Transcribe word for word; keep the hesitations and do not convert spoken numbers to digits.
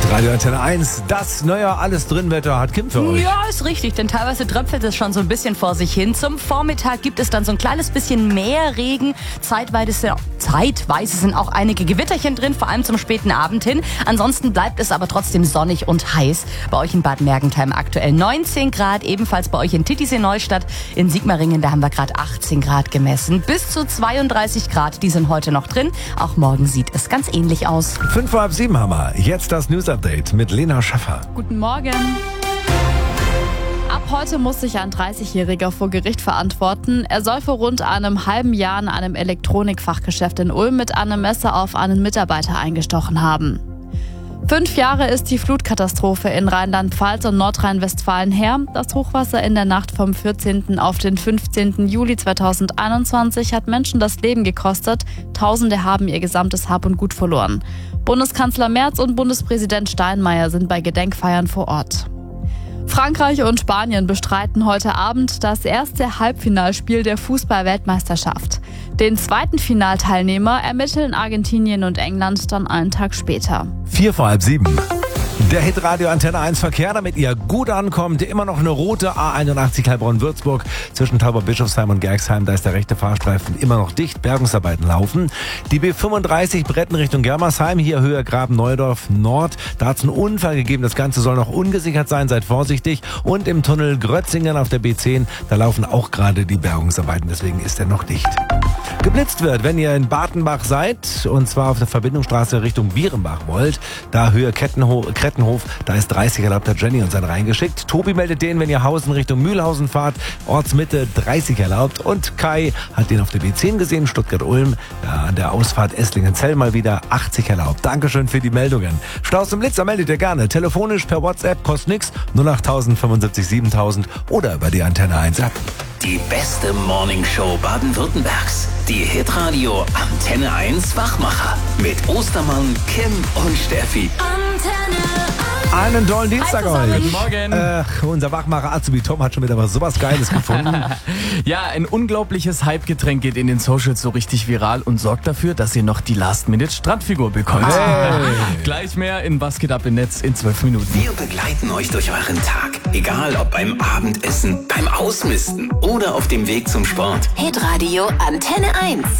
Radio Antenne eins, das neue Alles-Drin-Wetter hat Kim für euch. Ja, ist richtig, denn teilweise tröpfelt es schon so ein bisschen vor sich hin. Zum Vormittag gibt es dann so ein kleines bisschen mehr Regen. Zeitweise, zeitweise sind auch einige Gewitterchen drin, vor allem zum späten Abend hin. Ansonsten bleibt es aber trotzdem sonnig und heiß. Bei euch in Bad Mergentheim aktuell neunzehn Grad, ebenfalls bei euch in Titisee-Neustadt. In Sigmaringen, da haben wir gerade achtzehn Grad gemessen. Bis zu zweiunddreißig Grad, die sind heute noch drin. Auch morgen sieht es ganz ähnlich aus. Fünf vor halb sieben haben wir. Jetzt das News-Update mit Lena Schaffer. Guten Morgen. Ab heute muss sich ein dreißigjähriger vor Gericht verantworten. Er soll vor rund einem halben Jahr in einem Elektronikfachgeschäft in Ulm mit einem Messer auf einen Mitarbeiter eingestochen haben. Fünf Jahre ist die Flutkatastrophe in Rheinland-Pfalz und Nordrhein-Westfalen her. Das Hochwasser in der Nacht vom vierzehnten auf den fünfzehnten Juli zweitausendeinundzwanzig hat Menschen das Leben gekostet. Tausende haben ihr gesamtes Hab und Gut verloren. Bundeskanzler Merz und Bundespräsident Steinmeier sind bei Gedenkfeiern vor Ort. Frankreich und Spanien bestreiten heute Abend das erste Halbfinalspiel der Fußball-Weltmeisterschaft. Den zweiten Finalteilnehmer ermitteln Argentinien und England dann einen Tag später. Vier vor halb sieben. Der Hitradio Antenne eins Verkehr, damit ihr gut ankommt. Immer noch eine rote A einundachtzig Heilbronn-Würzburg zwischen Tauber-Bischofsheim und Gerxheim. Da ist der rechte Fahrstreifen immer noch dicht. Bergungsarbeiten laufen. Die B fünfunddreißig Bretten Richtung Germersheim. Hier Höhe Graben-Neudorf Nord. Da hat es einen Unfall gegeben. Das Ganze soll noch ungesichert sein. Seid vorsichtig. Und im Tunnel Grötzingen auf der B zehn. Da laufen auch gerade die Bergungsarbeiten. Deswegen ist er noch dicht. Geblitzt wird, wenn ihr in Bartenbach seid, und zwar auf der Verbindungsstraße Richtung Bierenbach wollt, da Höhe Kettenhof, Krettenhof, da ist dreißig erlaubt, hat Jenny uns einen reingeschickt. Tobi meldet den, wenn ihr Hausen Richtung Mühlhausen fahrt, Ortsmitte dreißig erlaubt, und Kai hat den auf der B zehn gesehen, Stuttgart-Ulm, ja, an der Ausfahrt Esslingen-Zell mal wieder achtzig erlaubt. Dankeschön für die Meldungen. Staus im Blitzer meldet ihr gerne, telefonisch per WhatsApp, kostet nix, null acht null null fünfundsiebzig siebentausend oder über die Antenne eins App. Die beste Morningshow Baden-Württembergs. Die Hitradio Antenne eins Wachmacher. Mit Ostermann, Kim und Steffi. Antenne eins. Einen tollen Dienstag euch. Guten Morgen. Äh, unser Wachmacher Azubi Tom hat schon wieder was sowas Geiles gefunden. Ja, ein unglaubliches Hype-Getränk geht in den Socials so richtig viral und sorgt dafür, dass ihr noch die Last-Minute-Strandfigur bekommt. Hey. Gleich mehr in Was geht ab im Netz in zwölf Minuten. Wir begleiten euch durch euren Tag. Egal ob beim Abendessen, beim Ausmisten oder auf dem Weg zum Sport. Hitradio Antenne eins.